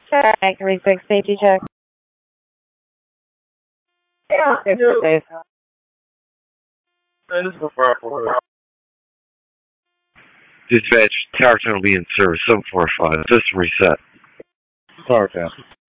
Check, 36, safety check. Yeah, it's safe. Dispatch, Tower 10 will be in service. 745. System reset. Tower 10.